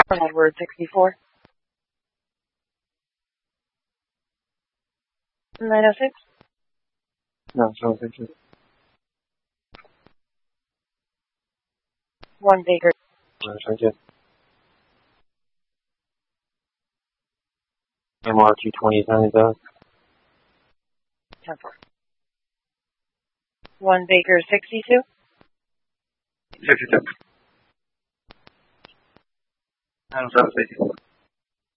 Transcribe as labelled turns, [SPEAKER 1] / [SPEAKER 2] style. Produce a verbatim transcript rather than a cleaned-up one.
[SPEAKER 1] Edward sixty-four. nine oh six.
[SPEAKER 2] No, so it's just
[SPEAKER 1] one Baker.
[SPEAKER 2] I guess. M R two twenty nine thousand.
[SPEAKER 1] ten four. one Baker sixty-two.
[SPEAKER 2] sixty-two. nine oh seven sixty.